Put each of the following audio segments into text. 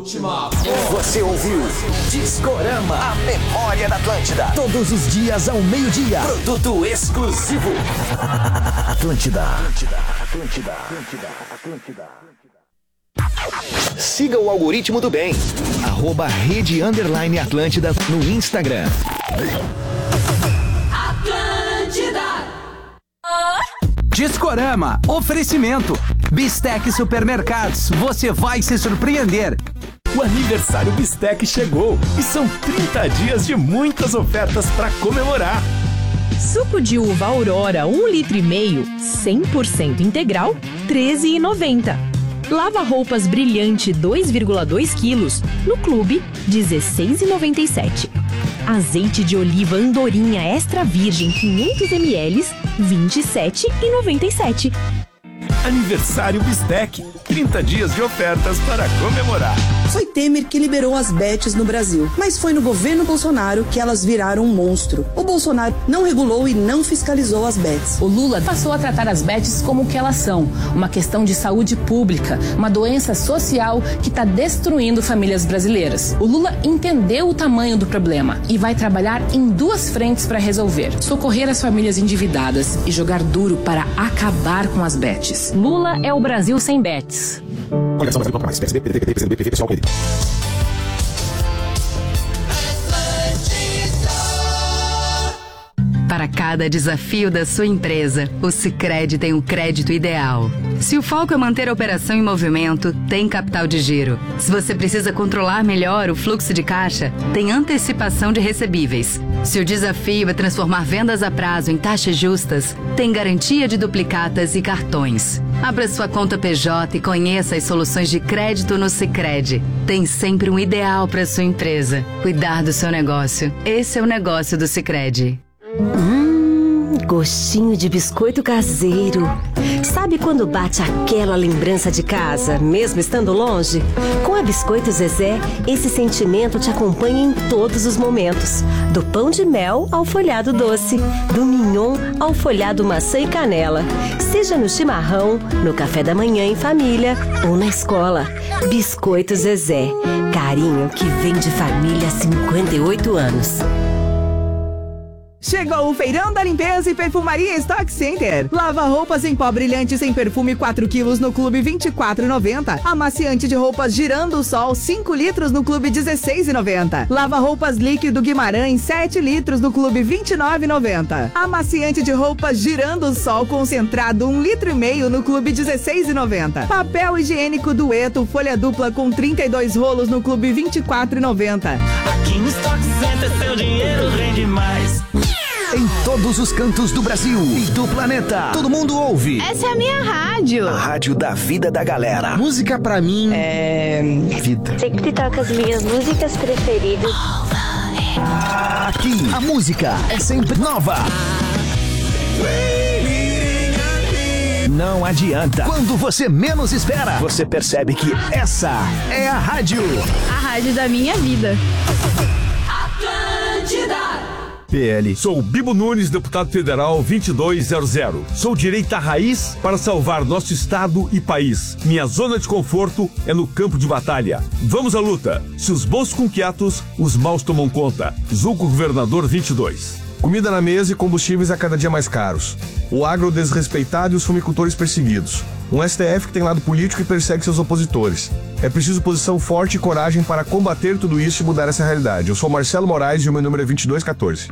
Última. Você ouviu Discorama, a memória da Atlântida. Todos os dias ao meio-dia. Produto exclusivo. Atlântida. Siga o algoritmo do bem. @rede_Atlântida no Instagram. Discorama, oferecimento. Bistec Supermercados, você vai se surpreender. O aniversário Bistec chegou e são 30 dias de muitas ofertas para comemorar. Suco de uva Aurora 1,5 litros, 100% integral, R$13,90. Lava-roupas Brilhante 2,2 quilos, no Clube, R$16,97. Azeite de oliva Andorinha Extra Virgem 500 ml, R$27,97. Aniversário Bistec, 30 dias de ofertas para comemorar. Foi Temer que liberou as bets no Brasil, mas foi no governo Bolsonaro que elas viraram um monstro. O Bolsonaro não regulou e não fiscalizou as bets. O Lula passou a tratar as bets como o que elas são, uma questão de saúde pública, uma doença social que está destruindo famílias brasileiras. O Lula entendeu o tamanho do problema e vai trabalhar em duas frentes para resolver: socorrer as famílias endividadas e jogar duro para acabar com as bets. Lula é o Brasil sem bets. Para cada desafio da sua empresa, o Sicredi tem o crédito ideal. Se o foco é manter a operação em movimento, tem capital de giro. Se você precisa controlar melhor o fluxo de caixa, tem antecipação de recebíveis. Se o desafio é transformar vendas a prazo em taxas justas, tem garantia de duplicatas e cartões. Abra sua conta PJ e conheça as soluções de crédito no Sicredi. Tem sempre um ideal para sua empresa. Cuidar do seu negócio. Esse é o negócio do Sicredi. Gostinho de biscoito caseiro. Sabe quando bate aquela lembrança de casa, mesmo estando longe? Com a Biscoito Zezé, esse sentimento te acompanha em todos os momentos. Do pão de mel ao folhado doce, do mignon ao folhado maçã e canela. Seja no chimarrão, no café da manhã em família ou na escola. Biscoito Zezé, carinho que vem de família há 58 anos. Chegou o Feirão da Limpeza e Perfumaria Stock Center. Lava-roupas em pó brilhante sem perfume 4 quilos no Clube, R$24,90. Amaciante de roupas Girando o Sol 5 litros no Clube, R$16,90. Lava-roupas líquido Guimarães 7 litros no Clube, R$29,90. Amaciante de roupas Girando o Sol concentrado 1,5 litros no Clube, R$16,90. Papel higiênico Dueto folha dupla com 32 rolos no Clube, R$24,90. Aqui no Stock Center seu dinheiro rende mais. Em todos os cantos do Brasil e do planeta, todo mundo ouve. Essa é a minha rádio. A rádio da vida da galera. Música pra mim é vida. Sempre toca as minhas músicas preferidas. Aqui, a música é sempre nova. Não adianta. Quando você menos espera, você percebe que essa é a rádio. A rádio da minha vida. Atlântida. PL. Sou Bibo Nunes, deputado federal 2200. Sou direita raiz para salvar nosso estado e país. Minha zona de conforto é no campo de batalha. Vamos à luta. Se os bons ficam quietos, os maus tomam conta. Zulco Governador 22. Comida na mesa e combustíveis a cada dia mais caros. O agro desrespeitado e os fumicultores perseguidos. Um STF que tem lado político e persegue seus opositores. É preciso posição forte e coragem para combater tudo isso e mudar essa realidade. Eu sou Marcelo Moraes e o meu número é 2214.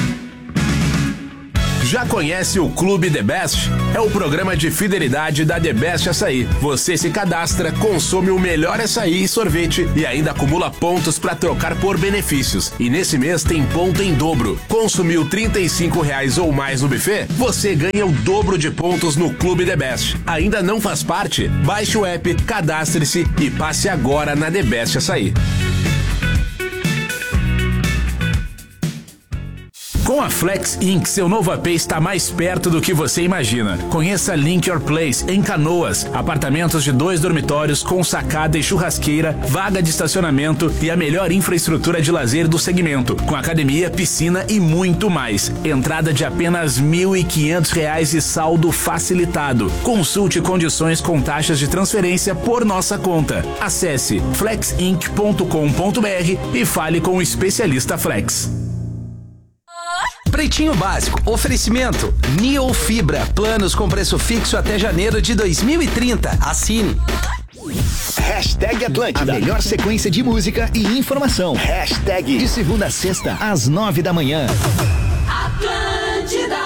Já conhece o Clube The Best? É o programa de fidelidade da The Best Açaí. Você se cadastra, consome o melhor açaí e sorvete e ainda acumula pontos para trocar por benefícios. E nesse mês tem ponto em dobro. Consumiu R$35 ou mais no buffet? Você ganha o dobro de pontos no Clube The Best. Ainda não faz parte? Baixe o app, cadastre-se e passe agora na The Best Açaí. Com a Flex Inc., seu novo AP está mais perto do que você imagina. Conheça Link Your Place, em Canoas. Apartamentos de 2 dormitórios com sacada e churrasqueira, vaga de estacionamento e a melhor infraestrutura de lazer do segmento, com academia, piscina e muito mais. Entrada de apenas R$ 1.500 e saldo facilitado. Consulte condições com taxas de transferência por nossa conta. Acesse flexinc.com.br e fale com o especialista Flex. Pretinho Básico, oferecimento Neo Fibra, planos com preço fixo até janeiro de 2030. Assine. Hashtag Atlântida, a melhor sequência de música e informação. Hashtag de segunda a sexta, às 9 da manhã. Atlântida.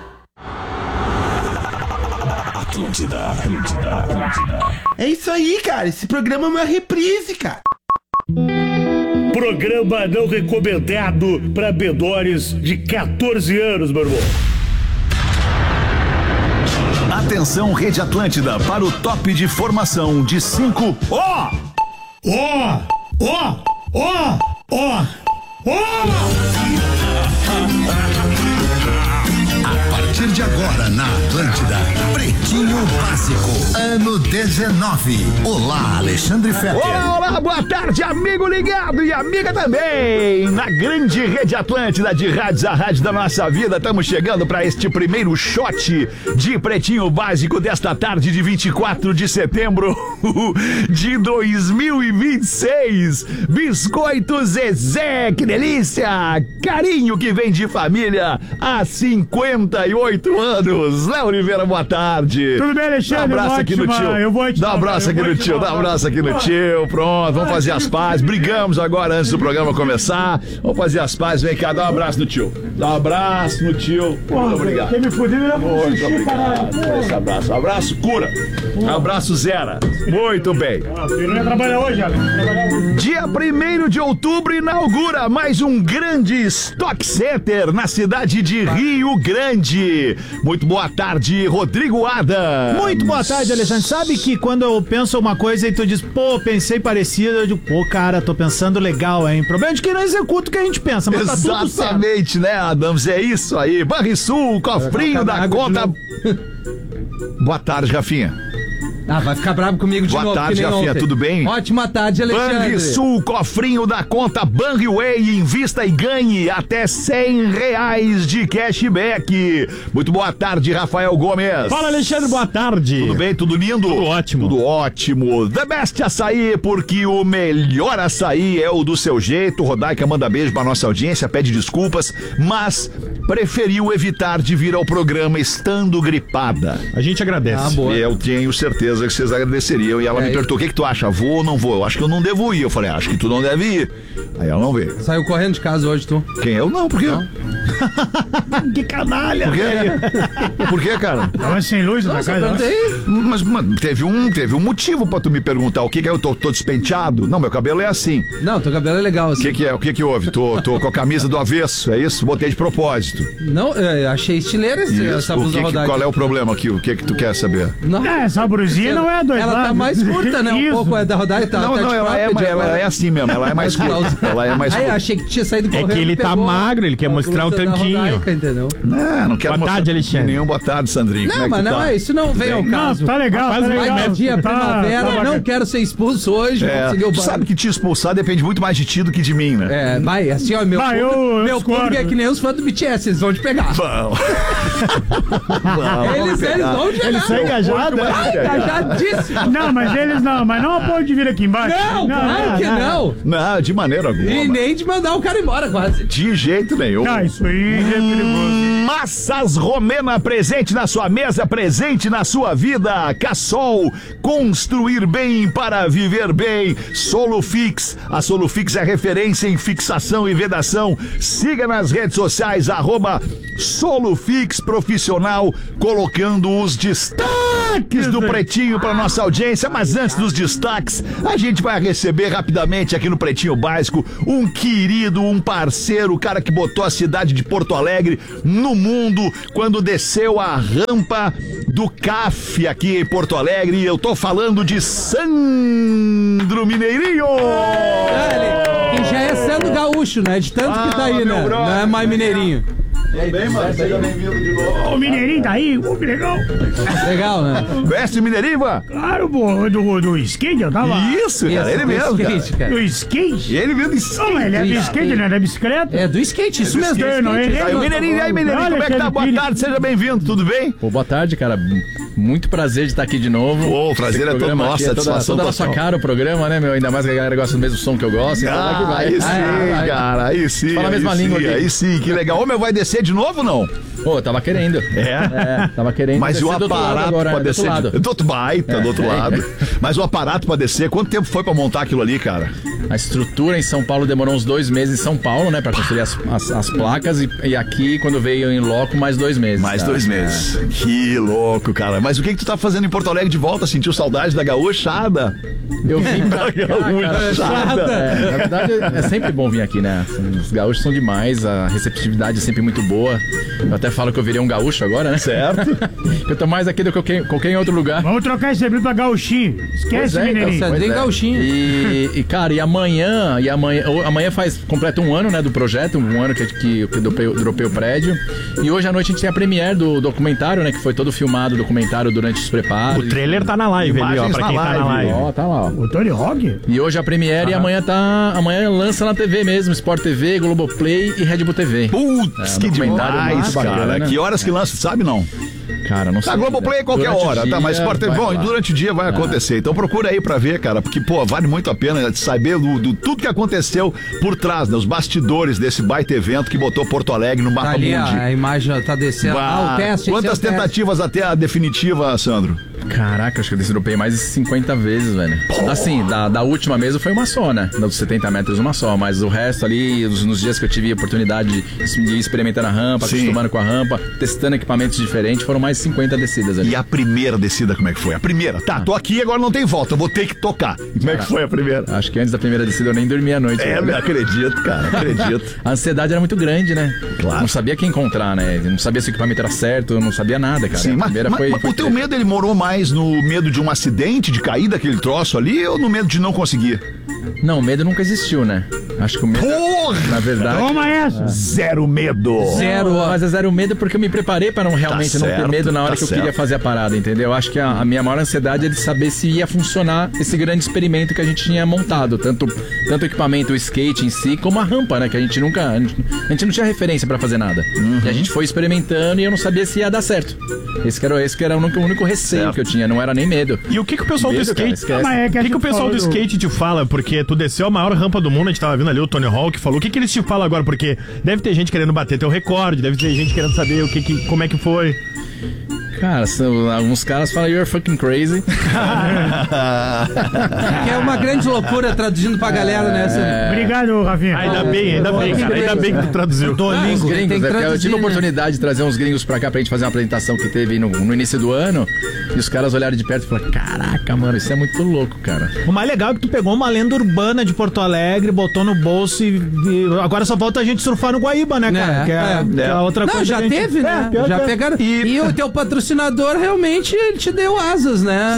É isso aí, cara. Esse programa é uma reprise, cara. Programa não recomendado para menores de 14 anos, meu irmão. Atenção, Rede Atlântida, para o top de formação de 5. Ó! A partir de agora na Atlântida, Pretinho Básico, ano 19. Olá, Alexandre Fetter. Olá, boa tarde, amigo ligado e amiga também. Na grande Rede Atlântida de rádios, a rádio da nossa vida, estamos chegando para este primeiro shot de Pretinho Básico desta tarde de 24 de setembro de 2026. Biscoito Zezé, que delícia! Carinho que vem de família há 58 anos. Léo Oliveira, boa tarde. Tudo bem, Alexandre? Dá um abraço aqui no tio. Dá um abraço aqui no tio. Dá um abraço aqui no tio. Pronto, vamos fazer as pazes. Brigamos agora antes do programa começar. Vamos fazer as pazes. Vem cá, dá um abraço no tio. Dá um abraço no tio. Muito obrigado. Quem me fudeu é muito obrigado por esse abraço. Abraço cura. Abraço zera. Muito bem. Você não ia trabalhar hoje, Alex? Dia 1º de outubro inaugura mais um grande Stock Center na cidade de Rio Grande. Muito boa tarde, Rodrigo Adams. Muito boa tarde, Alexandre. Sabe que quando eu penso uma coisa e tu diz, pô, pensei parecido, eu digo, pô, cara, tô pensando legal, hein? Problema de quem não executa o que a gente pensa, mas exatamente, tá tudo certo. né, Adams? É isso aí. Banrisul, cofrinho da conta. Boa tarde, Rafinha. Ah, vai ficar bravo comigo de novo. Boa tarde, Rafinha, tudo bem? Ótima tarde, Alexandre. Banrisul, cofrinho da conta Banriway, invista e ganhe até R$100 de cashback. Muito boa tarde, Rafael Gomes. Fala, Alexandre, boa tarde. Tudo bem, tudo lindo? Tudo ótimo. Tudo ótimo. The Best Açaí, porque o melhor açaí é o do seu jeito. Rodaica manda beijo pra nossa audiência, pede desculpas, mas preferiu evitar de vir ao programa estando gripada. A gente agradece. Ah, boa. Eu tenho certeza que vocês agradeceriam. E ela me perguntou, o que tu acha? Vou ou não vou? Eu acho que eu não devo ir. Eu falei, acho que tu não deve ir. Aí ela não veio. Saiu correndo de casa hoje, tu? Quem? Eu não, por quê? Não. Que canalha. Por quê? Por quê, cara? Tava sem luz na casa. Mas teve um motivo pra tu me perguntar. O que é? Eu tô despenteado? Não, meu cabelo é assim. Não, teu cabelo é legal assim. O que é? O que houve? Tô com a camisa do avesso, é isso? Botei de propósito. Não, eu achei estileira essa blusa rodada. Qual é o problema aqui? O que tu quer saber? Não. Essa brusinha não é dois Ela lados. Tá mais curta, né? Um pouco é da rodada. Tá, não, ela é assim mesmo. Ela é mais curta. Ela é mais curta. Aí, achei que tinha saído correndo. É que ele tá magro, ele quer mostrar o tanquinho. Rodaica, entendeu? Não quero boa tarde, Alexandre. Nenhum boa tarde, Sandrinho. Não, mas não é isso, não vem ao caso. Não, tá legal, tá legal. Mas dia primavera, não quero ser expulso hoje. Tu sabe que te expulsar depende muito mais de ti do que de mim, né? É, vai, assim, ó, meu público é que nem os fãs do BTS, eles vão te pegar. Vão. Eles vão te pegar. Eles são engajados. Engajadíssimo. Não, mas não apoio de vir aqui embaixo. Não, claro que não. Não, de maneira alguma. E nem de mandar o cara embora, quase. De jeito nenhum. Ah, isso aí é perigoso. Massas Romena, presente na sua mesa, presente na sua vida. Cassol, construir bem para viver bem. Solufix, a Solufix é referência em fixação e vedação. Siga nas redes sociais, @Solufix Profissional, colocando os destaques do Pretinho para nossa audiência. Mas antes dos destaques, a gente vai receber rapidamente aqui no Pretinho Básico um querido, um parceiro, o cara que botou a cidade de Porto Alegre no mundo quando desceu a rampa do CAF aqui em Porto Alegre. E eu tô falando de Sandro Mineirinho. Que já é Sandro Gaúcho, né? De tanto que tá aí, né? Não é mais Mineirinho. Tudo bem, mano? Seja bem-vindo de novo. O Mineirinho tá aí, que legal. Legal, né? Conhece o Mineirinho, Ivan? Claro, pô, do skate, eu tava... Isso, cara, ele mesmo, skate, cara. Do skate? Ele veio do skate. Não, ele é do skate, não é da bicicleta? É do skate, isso mesmo. Aí, o Mineirinho, e aí, Mineirinho, como é que tá? Boa tarde, seja bem-vindo, tudo bem? Pô, boa tarde, cara. Muito prazer de estar aqui de novo. Pô, o prazer é todo nosso, satisfação toda a nossa cara o programa, né, meu? Ainda mais que a galera gosta do mesmo som que eu gosto. Então aí sim, cara, aí sim. Fala a mesma língua aqui. Aí sim, que legal. Ô, meu, vai descer de novo ou não? Pô, tava querendo. Tava querendo. Mas o aparato pra descer. Do outro lado. Mas o aparato pra descer, quanto tempo foi pra montar aquilo ali, cara? A estrutura em São Paulo demorou uns 2 meses em São Paulo, né? Pra construir as placas. E aqui, quando veio em loco, mais 2 meses. Mais 2 meses. Que louco, cara. Mas o que tu tá fazendo em Porto Alegre de volta? Sentiu saudade da gauchada? Eu vim pra cá, gauchada. Na verdade, é sempre bom vir aqui, né? Os gaúchos são demais, a receptividade é sempre muito boa. Eu até falo que eu virei um gaúcho agora, né? Certo. Eu tô mais aqui do que qualquer outro lugar. Vamos trocar esse livro pra gauchinho. Esquece, Mineirinho. Gauchinho. E, cara, amanhã completa 1 ano, né, do projeto, 1 ano que eu dropei o prédio. E hoje à noite a gente tem a premiere do documentário, né, que foi todo filmado, o documentário durante os preparos. O trailer tá na live ali, ó, pra quem tá na live. Ó, tá lá, ó. O Tony Hawk? E hoje a premiere e amanhã lança na TV mesmo, Sport TV, Globoplay e Red Bull TV. Putz, que demais, cara. Que horas que lança, sabe não? Cara, não sei. A Globoplay é qualquer hora, tá? Mas Sport TV, bom, e durante o dia vai acontecer. Então procura aí pra ver, cara, porque, pô, vale muito a pena saber do tudo que aconteceu por trás, né? Os bastidores desse baita evento que botou Porto Alegre no mapa ali, mundi. A imagem tá descendo. O teste. Quantas tentativas até a definitiva, Sandro? Caraca, acho que eu dropei mais de 50 vezes, velho. Assim, da última mesa foi uma só, né? Dos 70 metros uma só, mas o resto ali, nos dias que eu tive a oportunidade de experimentar a rampa, acostumando com a rampa, testando equipamentos diferentes, foram mais de 50 descidas ali. E a primeira descida, como é que foi? A primeira, tá, tô aqui e agora não tem volta, eu vou ter que tocar. E como é que foi a primeira? Acho que antes da primeira descida eu nem dormi a noite. Acredito, cara, acredito. A ansiedade era muito grande, né? Claro. Não sabia quem encontrar, né? Eu não sabia se o equipamento era certo, eu não sabia nada, cara. Sim, mas o teu medo, ele morou mais no medo de um acidente, de cair daquele troço ali, ou no medo de não conseguir? Não, o medo nunca existiu, né? Acho que o medo... Porra! Na verdade... Toma essa! Zero medo! Mas é zero medo porque eu me preparei para não realmente não ter medo na hora que eu queria fazer a parada, entendeu? Eu acho que a minha maior ansiedade é de saber se ia funcionar esse grande experimento que a gente tinha montado. Tanto o equipamento, o skate em si, como a rampa, né? Que a gente não tinha referência para fazer nada. E a gente foi experimentando e eu não sabia se ia dar certo. Esse que era o único receio que eu tinha, não era nem medo. E o que o pessoal do skate... O que o pessoal do skate te fala? Porque tu desceu a maior rampa do mundo, a gente tava vendo ali o Tony Hawk falou. O que eles te falam agora? Porque deve ter gente querendo bater teu recorde, deve ter gente querendo saber como é que foi. Cara, alguns caras falam you're fucking crazy. Que é uma grande loucura traduzindo pra galera, né? Obrigado, Rafinha. Ainda bem que tu traduziu. Os gringos, eu tive a oportunidade de trazer uns gringos pra cá pra gente fazer uma apresentação que teve no início do ano. E os caras olharam de perto e falaram, caraca, mano, isso é muito louco, cara. O mais legal é que tu pegou uma lenda urbana de Porto Alegre, botou no bolso e agora só falta a gente surfar no Guaíba, né, cara? Que é a outra coisa. Não, já teve, né? Já pegaram. E o teu patrocinador realmente ele te deu asas, né?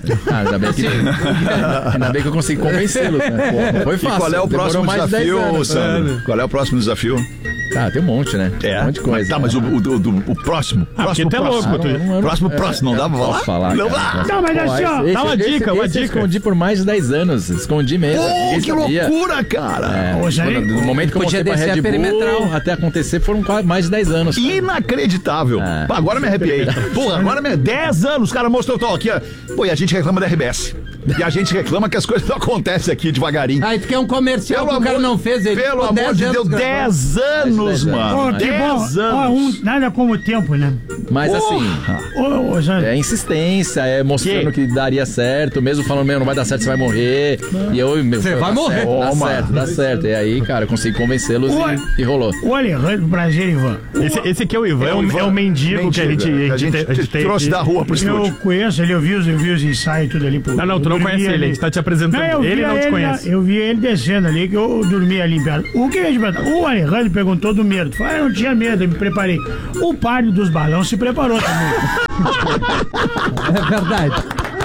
Ainda bem que eu consegui convencê-lo, né? Pô, foi fácil. E qual é o próximo desafio, Sandro? Qual é o próximo desafio? Ah, tem um monte, né? Um monte de coisa. Tá, mas o próximo. Porque tu é louco. Próximo, não dá pra falar? Não dá. Não, mas assim, ó. Dá uma dica. Eu escondi por mais de 10 anos. Escondi mesmo. Que loucura, cara. No momento que eu mostrei pra Red Bull, até acontecer, foram mais de 10 anos. Inacreditável. Agora me arrepiei. Porra, agora 10 anos, o cara mostrou aqui, ó. Pô, e a gente reclama da RBS. E a gente reclama que as coisas não acontecem aqui devagarinho. Tu quer um comercial que o cara não fez? Pelo amor de Deus, 10 anos, mano. 10 anos. Nada como o tempo, né? Mas assim, é insistência, é mostrando que daria certo, mesmo falando, não vai dar certo, você vai morrer. E eu, você vai morrer. Dá certo. E aí, cara, eu consegui convencê-los e rolou. O Alejandro, prazer, Ivan. Esse aqui é o Ivan, é o mendigo que a gente trouxe da rua pro estúdio. Eu conheço ele, eu vi os ensaios tudo ali. Não, tu não conhece ele, a gente tá te apresentando. Ele não te conhece. Eu vi ele descendo ali, que eu dormi ali perto. O que eu ia te perguntar? O Alejandro perguntou do medo. Falei, eu não tinha medo, eu me preparei. O padre dos balões se preparou também. É verdade.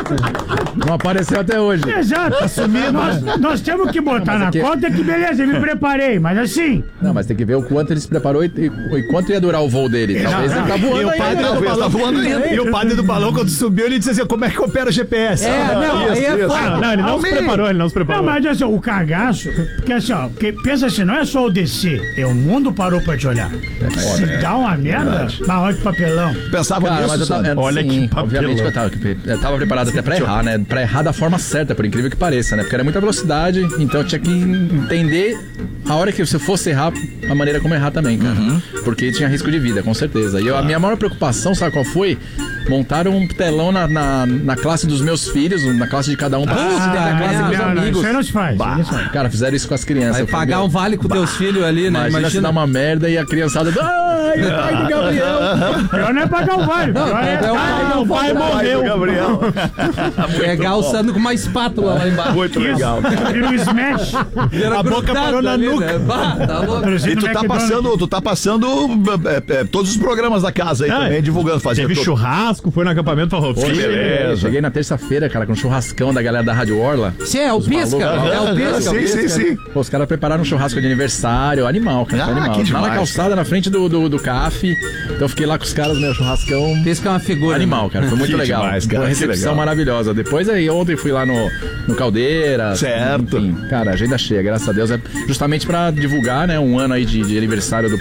Não apareceu até hoje. Exato. Assumido. Nós temos que botar na conta que, beleza, eu me preparei, mas assim... Não, mas tem que ver o quanto ele se preparou e quanto ia durar o voo dele. Talvez ele tá voando ainda. E o padre do balão, quando subiu, ele disse assim, como é que opera o GPS? Não, ele não se preparou, Não, mas assim, o cagaço, porque assim, ó, porque pensa assim, não é só o descer, o mundo parou pra te olhar. Se dá uma merda, mas olha que papelão. Pensava Cara, nisso, olha que papelão. Obviamente que eu tava preparado até pra errar, né? Pra errar da forma certa, por incrível que pareça, né? Porque era muita velocidade, então eu tinha que entender a hora que se eu fosse errar, a maneira como errar também, cara. Porque tinha risco de vida, com certeza. E a minha maior preocupação, sabe qual foi? Montaram um telão na classe dos meus filhos, na classe de cada um, pra na classe dos meus amigos. Isso aí não se faz. Cara, fizeram isso com as crianças. Vai pagar um vale com teus filhos ali, né? Imagina se dá uma merda e a criançada... Ai, o pai do Gabriel! Pior não é pagar o vale. O pai morreu. Gabriel. Pegar o Sandro com uma espátula lá embaixo. Muito legal. Vira um smash. A boca parou na nuca. Tá louco. E tu tá passando todos os programas da casa aí também, divulgando, fazendo. Teve churrasco, foi no acampamento Farroupilha. Beleza. Cheguei na terça-feira, cara, com um churrascão da galera da Rádio Orla. Você é o Pisca? É o Pisca? Sim. Pô, os caras prepararam um churrasco de aniversário, animal, cara. Animal. Que Lá na demais, calçada, na frente do CAF. Então eu fiquei lá com os caras, meu churrascão. Pisca é uma figura. Animal, cara. Foi muito Que legal. demais, cara, Uma que recepção legal. maravilhosa. Depois aí, ontem fui lá no Caldeira. Certo. Enfim, cara, agenda cheia, graças a Deus. É justamente pra divulgar, né, um ano aí de aniversário do